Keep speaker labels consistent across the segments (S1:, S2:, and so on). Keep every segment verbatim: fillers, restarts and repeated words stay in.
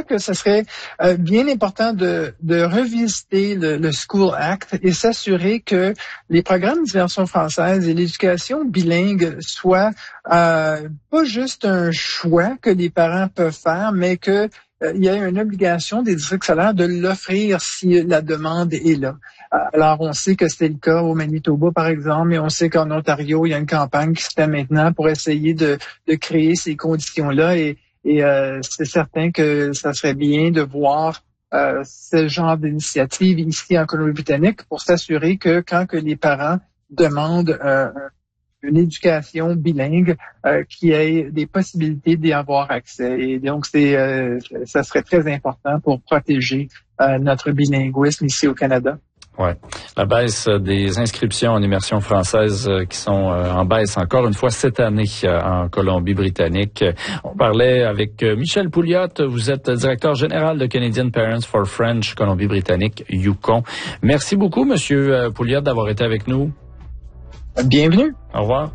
S1: que ce serait euh, bien important de, de revisiter le, le School Act et s'assurer que les programmes d'immersion française et l'éducation bilingue soient euh, pas juste un choix que les parents peuvent faire, mais que euh, il y a une obligation des districts scolaires de l'offrir si la demande est là. Alors, on sait que c'est le cas au Manitoba, par exemple, mais on sait qu'en Ontario, il y a une campagne qui se fait maintenant pour essayer de, de créer ces conditions-là. Et, et euh, c'est certain que ça serait bien de voir euh, ce genre d'initiative ici en Colombie-Britannique pour s'assurer que quand que les parents demandent euh, une éducation bilingue, euh, qu'il y ait des possibilités d'y avoir accès. Et donc, c'est, euh, ça serait très important pour protéger euh, notre bilinguisme ici au Canada.
S2: Ouais, la baisse des inscriptions en immersion française euh, qui sont euh, en baisse encore une fois cette année euh, en Colombie-Britannique. On parlait avec euh, Michel Pouliot, vous êtes directeur général de Canadian Parents for French Colombie-Britannique Yukon. Merci beaucoup, Monsieur euh, Pouliot, d'avoir été avec nous.
S1: Bienvenue.
S2: Au revoir.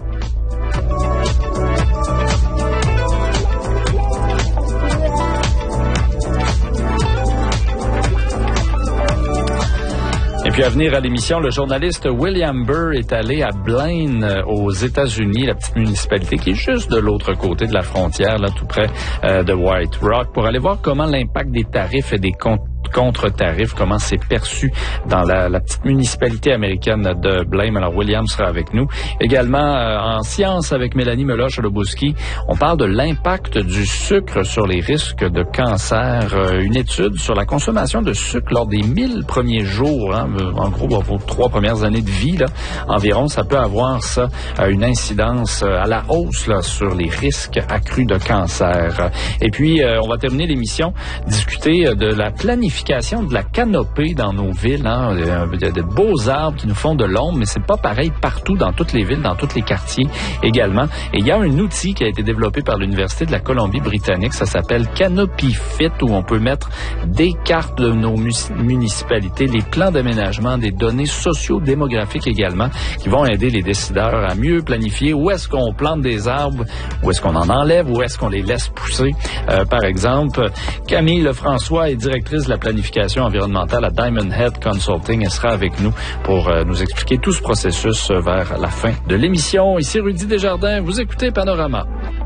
S2: Et puis à venir à l'émission, le journaliste William Burr est allé à Blaine, aux États-Unis, la petite municipalité qui est juste de l'autre côté de la frontière, là tout près euh, de White Rock, pour aller voir comment l'impact des tarifs et des comptes contre-tarifs, comment c'est perçu dans la, la petite municipalité américaine de Blaine. Alors, William sera avec nous. Également, euh, en sciences, avec Mélanie Meloche-Lobouski, on parle de l'impact du sucre sur les risques de cancer. Euh, une étude sur la consommation de sucre lors des mille premiers jours, hein, en gros, vos trois premières années de vie, là, environ, ça peut avoir ça, euh, une incidence à la hausse là, sur les risques accrus de cancer. Et puis, euh, on va terminer l'émission, discuter de la planification de la canopée dans nos villes. Hein. Il y a de beaux arbres qui nous font de l'ombre, mais c'est pas pareil partout dans toutes les villes, dans tous les quartiers également. Et il y a un outil qui a été développé par l'Université de la Colombie-Britannique, ça s'appelle Canopy Fit, où on peut mettre des cartes de nos municipalités, les plans d'aménagement, des données socio-démographiques également, qui vont aider les décideurs à mieux planifier où est-ce qu'on plante des arbres, où est-ce qu'on en enlève, où est-ce qu'on les laisse pousser. Euh, par exemple, Camille Lefrançois est directrice de la planification environnementale à Diamond Head Consulting. Elle sera avec nous pour euh, nous expliquer tout ce processus euh, vers la fin de l'émission. Ici Rudy Desjardins, vous écoutez Panorama.